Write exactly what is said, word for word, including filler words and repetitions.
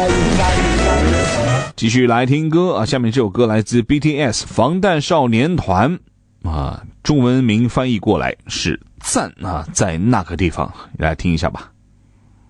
继续来听歌啊，下面这首歌来自 B T S 防弹少年团啊，中文名翻译过来是赞啊，在那个地方，来听一下吧。